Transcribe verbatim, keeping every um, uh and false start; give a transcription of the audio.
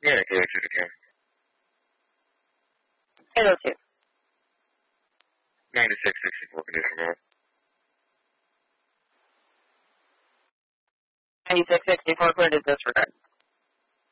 Yeah, K X two can. eight oh two. ninety-six sixty-four condition now. ninety-six sixty-four, clear to disregard.